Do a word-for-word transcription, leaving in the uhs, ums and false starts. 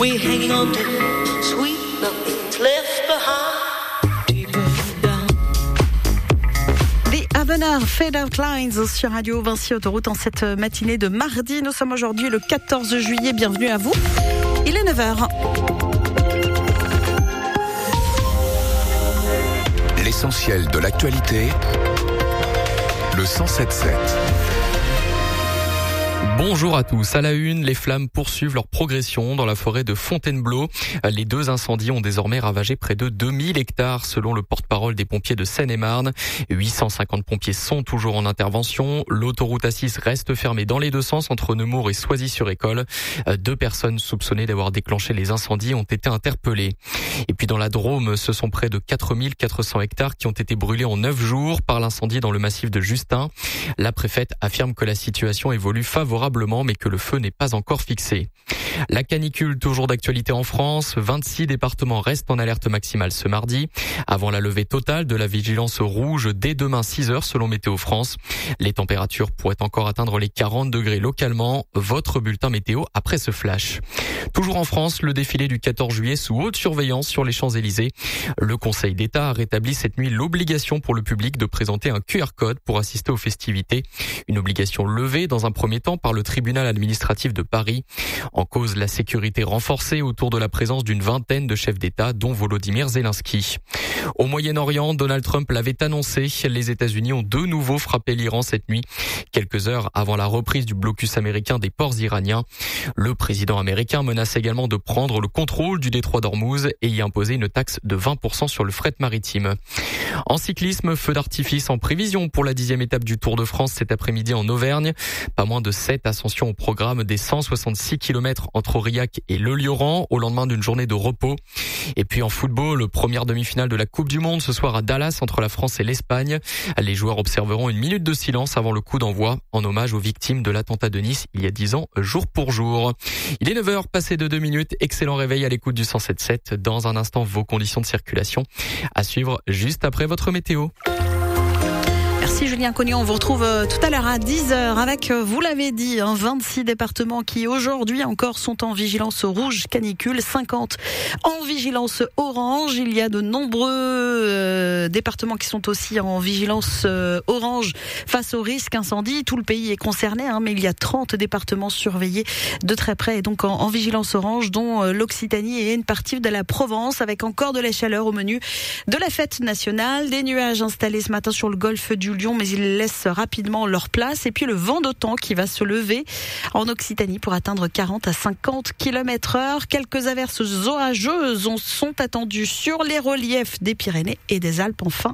We're hanging on to sweet nothings left behind. Deeper down. The Avenar Fade Out Lines sur Radio Vinci Autoroute en cette matinée de mardi. Nous sommes aujourd'hui le quatorze juillet. Bienvenue à vous. Il est neuf heures. L'essentiel de l'actualité, le cent sept sept. Bonjour à tous. À la une, les flammes poursuivent leur progression dans la forêt de Fontainebleau. Les deux incendies ont désormais ravagé près de deux mille hectares selon le porte-parole des pompiers de Seine-et-Marne. huit cent cinquante pompiers sont toujours en intervention. L'autoroute A six reste fermée dans les deux sens entre Nemours et Soisy-sur-École. Deux personnes soupçonnées d'avoir déclenché les incendies ont été interpellées. Et puis dans la Drôme, ce sont près de quatre mille quatre cents hectares qui ont été brûlés en neuf jours par l'incendie dans le massif de Justin. La préfète affirme que la situation évolue favorablement mais que le feu n'est pas encore fixé. La canicule, toujours d'actualité en France. vingt-six départements restent en alerte maximale ce mardi, avant la levée totale de la vigilance rouge dès demain six heures selon Météo France. Les températures pourraient encore atteindre les quarante degrés localement. Votre bulletin météo après ce flash. Toujours en France, le défilé du quatorze juillet sous haute surveillance sur les Champs-Élysées. Le Conseil d'État a rétabli cette nuit l'obligation pour le public de présenter un Q R code pour assister aux festivités. Une obligation levée dans un premier temps par le tribunal administratif de Paris. En cause, la sécurité renforcée autour de la présence d'une vingtaine de chefs d'État, dont Volodymyr Zelensky. Au Moyen-Orient, Donald Trump l'avait annoncé. Les États-Unis ont de nouveau frappé l'Iran cette nuit, quelques heures avant la reprise du blocus américain des ports iraniens. Le président américain menace également de prendre le contrôle du détroit d'Ormuz et y imposer une taxe de vingt pour cent sur le fret maritime. En cyclisme, feu d'artifice en prévision pour la dixième étape du Tour de France cet après-midi en Auvergne. Pas moins de sept ascensions au programme des cent soixante-six kilomètres entre Aurillac et Le Lioran au lendemain d'une journée de repos. Et puis en football, première demi-finale de la Coupe du Monde ce soir à Dallas entre la France et l'Espagne. Les joueurs observeront une minute de silence avant le coup d'envoi en hommage aux victimes de l'attentat de Nice il y a dix ans, jour pour jour. Il est neuf heures, passé de deux minutes. Excellent réveil à l'écoute du cent sept sept. Dans un instant, vos conditions de circulation à suivre juste après votre météo. Merci Julien Cognon, on vous retrouve tout à l'heure à dix heures avec, vous l'avez dit, hein, vingt-six départements qui aujourd'hui encore sont en vigilance rouge canicule, cinquante en vigilance orange. Il y a de nombreux euh, départements qui sont aussi en vigilance euh, orange face au risque incendie. Tout le pays est concerné, hein, mais il y a trente départements surveillés de très près et donc en, en vigilance orange, dont euh, l'Occitanie et une partie de la Provence, avec encore de la chaleur au menu de la fête nationale. Des nuages installés ce matin sur le golfe du Lion, mais ils laissent rapidement leur place. Et puis le vent d'OTAN qui va se lever en Occitanie pour atteindre quarante à cinquante kilomètres heure. Quelques averses orageuses sont attendues sur les reliefs des Pyrénées et des Alpes en fin